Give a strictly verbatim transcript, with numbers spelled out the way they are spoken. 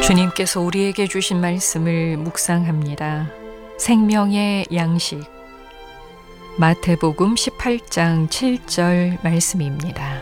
주님께서 우리에게 주신 말씀을 묵상합니다. 생명의 양식 마태복음 십팔 장 칠 절 말씀입니다.